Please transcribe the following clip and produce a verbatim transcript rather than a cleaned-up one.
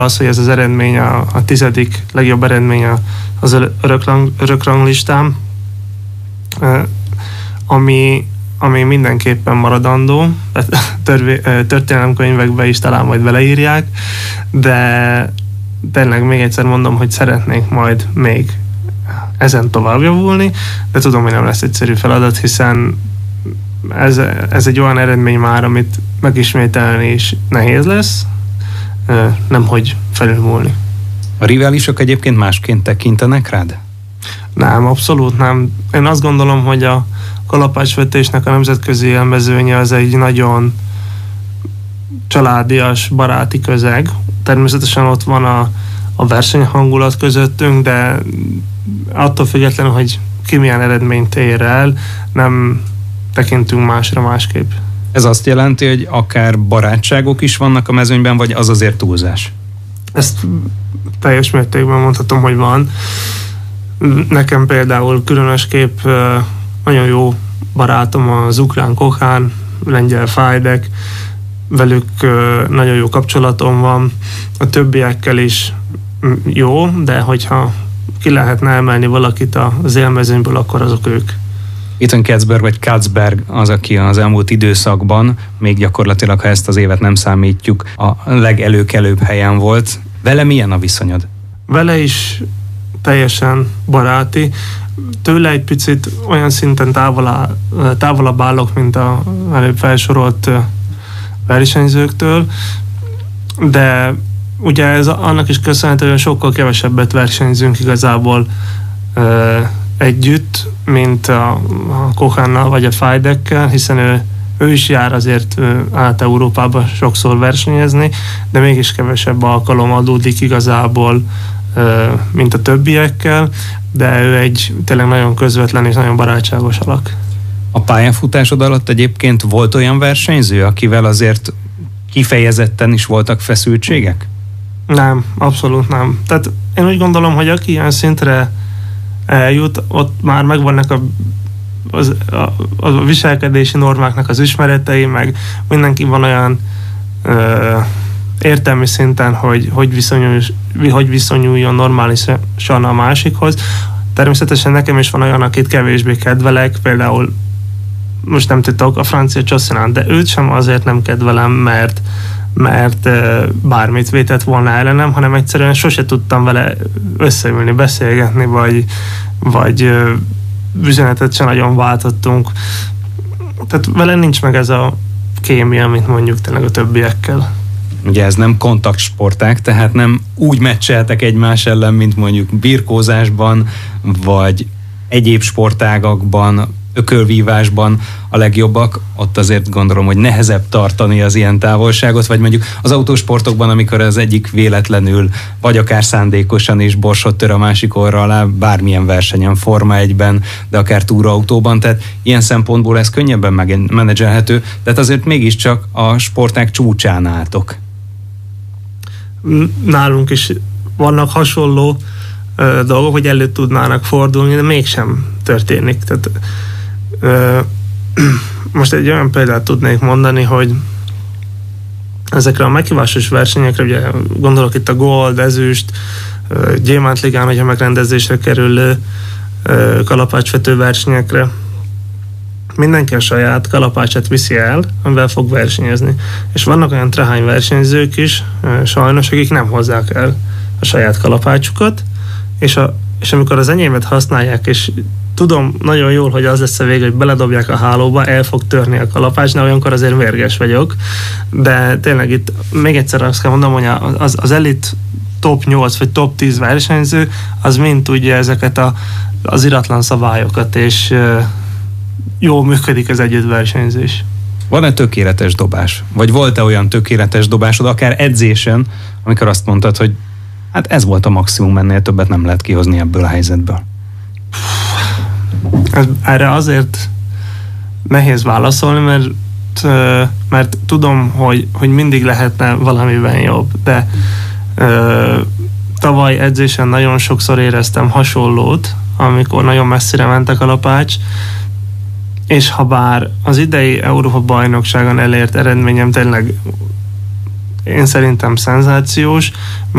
az, hogy ez az eredmény a, a tizedik legjobb eredmény az örökrang, örökranglistám, ami, ami mindenképpen maradandó, történelemkönyvekbe is talán majd beleírják, de tényleg még egyszer mondom, hogy szeretnék majd még ezen tovább javulni, de tudom, hogy nem lesz egyszerű feladat, hiszen ez, ez egy olyan eredmény már, amit megismételni is nehéz lesz, nemhogy felülmúlni. A riválisok egyébként másként tekintenek rád? Nem, abszolút nem. Én azt gondolom, hogy a kalapácsvetésnek a nemzetközi élmezőnye az egy nagyon családias, baráti közeg. Természetesen ott van a, a versenyhangulat közöttünk, de attól függetlenül, hogy ki milyen eredményt ér el, nem tekintünk másra másképp. Ez azt jelenti, hogy akár barátságok is vannak a mezőnyben, vagy az azért túlzás? Ezt teljes mértékben mondhatom, hogy van. Nekem például különösképp nagyon jó barátom az ukrán Kohán, lengyel Fajdek, velük nagyon jó kapcsolatom van, a többiekkel is jó, de hogyha ki lehetne emelni valakit az élmezőnyből, akkor azok ők. Ethan Katzberg vagy Katzberg az, aki az elmúlt időszakban, még gyakorlatilag, ha ezt az évet nem számítjuk, a legelőkelőbb helyen volt. Vele milyen a viszonyod? Vele is teljesen baráti. Tőle egy picit olyan szinten távolá, távolabb állok, mint a előbb felsorolt versenyzőktől, de ugye ez annak is köszönhető, hogy sokkal kevesebbet versenyzünk igazából együtt, mint a, a Kohánnal vagy a Fajdekkel, hiszen ő, ő is jár azért át Európába sokszor versenyezni, de mégis kevesebb alkalom adódik igazából, mint a többiekkel, de ő egy tényleg nagyon közvetlen és nagyon barátságos alak. A pályafutásod alatt egyébként volt olyan versenyző, akivel azért kifejezetten is voltak feszültségek? Nem, abszolút nem. Tehát én úgy gondolom, hogy aki ilyen szintre eljut, ott már megvannak a, az, a, a viselkedési normáknak az ismeretei, meg mindenki van olyan ö, értelmi szinten, hogy hogy, viszonyul, hogy viszonyuljon normálisan a másikhoz. Természetesen nekem is van olyan, akit kevésbé kedvelek, például most nem tudok, a francia Chassinant, de őt sem azért nem kedvelem, mert mert bármit vétett volna ellenem, hanem egyszerűen sose tudtam vele összeülni, beszélgetni, vagy, vagy üzenetet sem nagyon váltottunk. Tehát vele nincs meg ez a kémia, mint mondjuk tényleg a többiekkel. Ugye ez nem kontaktsporták, tehát nem úgy meccseltek egymás ellen, mint mondjuk birkózásban, vagy egyéb sportágakban, ökölvívásban a legjobbak, ott azért gondolom, hogy nehezebb tartani az ilyen távolságot, vagy mondjuk az autósportokban, amikor az egyik véletlenül, vagy akár szándékosan is borsot tör a másik orra alá, bármilyen versenyen, Forma egyben, de akár túraautóban, tehát ilyen szempontból ez könnyebben menedzselhető, de azért mégiscsak a sporták csúcsán álltok. Nálunk is vannak hasonló ö, dolgok, hogy elő tudnának fordulni, de mégsem történik. Tehát ö, most egy olyan példát tudnék mondani, hogy ezekre a meghívásos versenyekre, ugye gondolok itt a Gold, Ezüst, Gyémántligán, hogyha megrendezésre kerülő kalapácsvető versenyekre, mindenki a saját kalapácsát viszi el, amivel fog versenyezni. És vannak olyan trehány versenyzők is, sajnos, akik nem hozzák el a saját kalapácsukat, és, a, és amikor az enyémet használják, és tudom nagyon jól, hogy az lesz a vége, hogy beledobják a hálóba, el fog törni a kalapács, de olyankor azért mérges vagyok. De tényleg itt még egyszer azt kell mondanom, hogy az, az elit top nyolc vagy top tíz versenyző, az mind tudja ezeket a, az iratlan szabályokat, és jól működik az együttversenyzés. Van-e tökéletes dobás? Vagy volt-e olyan tökéletes dobásod, akár edzésen, amikor azt mondtad, hogy hát ez volt a maximum, ennél többet nem lehet kihozni ebből a helyzetből? Erre azért nehéz válaszolni, mert, mert tudom, hogy, hogy mindig lehetne valamiben jobb, de ö, tavaly edzésen nagyon sokszor éreztem hasonlót, amikor nagyon messzire ment a kalapács, és ha bár az idei Európa-bajnokságon elért eredményem tényleg én szerintem szenzációs,